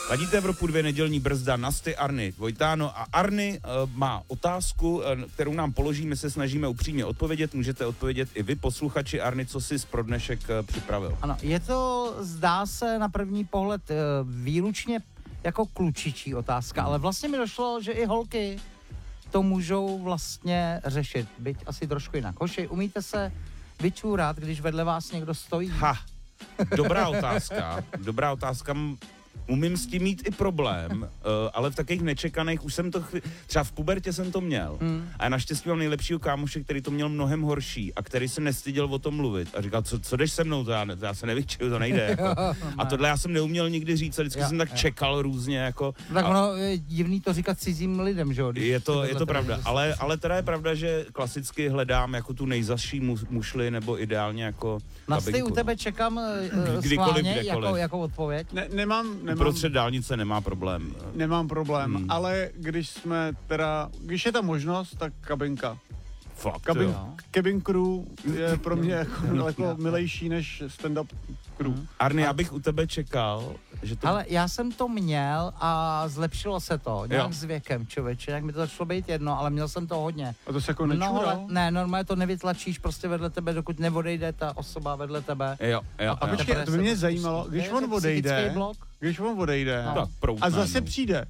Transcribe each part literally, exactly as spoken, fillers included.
Ladíte Evropu dvě, nedělní brzda, Nasty, Arny, Vojtáno a Arny uh, má otázku, uh, kterou nám položí, my se snažíme upřímně odpovědět, můžete odpovědět i vy, posluchači. Arny, co jsi pro dnešek uh, připravil? Ano, je to, zdá se na první pohled uh, výlučně jako klučičí otázka, ale vlastně mi došlo, že i holky to můžou vlastně řešit, byť asi trošku jinak. Hoši, umíte se vyčůrat, když vedle vás někdo stojí? Ha, dobrá otázka, dobrá otázka. Umím s tím mít i problém, uh, ale v takových nečekaných, už jsem to, chvi- třeba v pubertě jsem to měl. Mm. A naštěstí mám nejlepšího kámoše, který to měl mnohem horší a který se nestyděl o tom mluvit. A říkal, co, co jdeš se mnou, to já, ne, to já se nevyčuju, to nejde. Jako. A tohle já jsem neuměl nikdy říct a vždycky já, jsem tak já. čekal různě. Jako, tak a ono je divný to říkat cizím lidem, že jo? Je to, je to pravda, ale, ale teda je pravda, že klasicky hledám jako tu nejzasší mu, mušli nebo ideálně jako Nasty, u tebe čekám uh, schválně jako, jako odpověď. Ne, nemám, nemám. Prostřed dálnice nemá problém. Nemám problém, hmm. ale když jsme teda, když je ta možnost, tak kabinka. Fakt, Kabin, cabin crew je pro mě jako daleko milejší než stand-up crew. Hmm. Arny, já bych u tebe čekal, že to... Ale já jsem to měl a zlepšilo se to nějak jo. s věkem, člověče, jak mi to začalo být jedno, ale měl jsem to hodně. A to se jako nečural? Ne, normálně to nevytlačíš prostě vedle tebe, dokud neodejde ta osoba vedle tebe. Jo, jo. A počkej, to by mě zajímalo, když on odejde, když on odejde no. a zase přijde,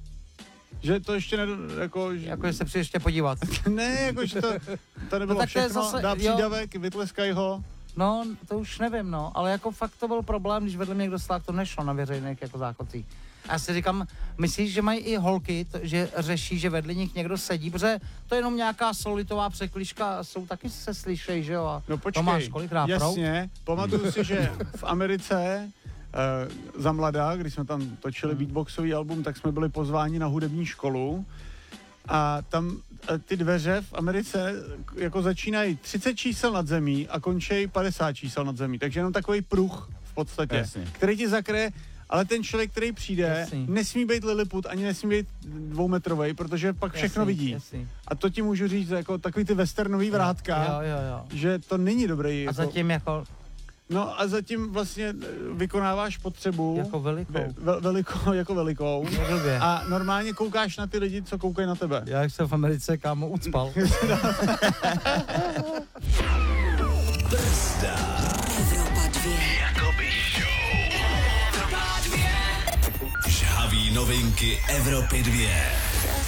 že to ještě ne, jako... Že... Jako, že se přijde ještě podívat. Ne, jako, že to, to nebylo no, všechno, zase, dá přídavek, vytleskají ho. No, to už nevím, no, ale jako fakt to byl problém, když vedle mě někdo stál, to nešlo na veřejných jako záchodcích. A já si říkám, myslíš, že mají i holky, to, že řeší, že vedle nich někdo sedí, protože to je jenom nějaká solitová překližka, jsou taky se slyšej, že jo? A no počkej, to máš kolikrát jasně, proud? Pamatuju si, že v Americe uh, za mladá, když jsme tam točili hmm. beatboxový album, tak jsme byli pozváni na hudební školu a tam ty dveře v Americe jako začínají třicet čísel nad zemí a končí padesát čísel nad zemí, takže jenom takový pruh v podstatě, jasně. který ti zakryje, ale ten člověk, který přijde, jasný. nesmí být Lilliput, ani nesmí být dvoumetrovej, protože pak všechno jasný, vidí. Jasný. A to ti můžu říct, jako takový ty westernový vrátka, jo, jo, jo. že to není dobrý. A jako... zatím jako... No a zatím vlastně vykonáváš potřebu jako velikou, ve, velikou jako velikou a normálně koukáš na ty lidi, co koukají na tebe. Já jak jsem v Americe, kámo, ucpal. Brzda. Evropa dvě. Jakoby show. Evropa dvě. Žhaví novinky Evropy dvě.